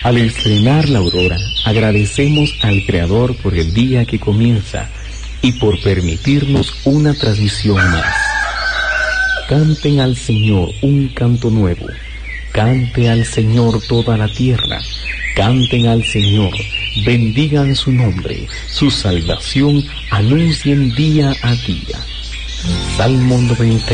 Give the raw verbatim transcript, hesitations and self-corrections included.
Al estrenar la aurora, agradecemos al Creador por el día que comienza y por permitirnos una tradición más. Canten al Señor un canto nuevo, cante al Señor toda la tierra, canten al Señor, bendigan su nombre, su salvación anuncien día a día. Salmo noventa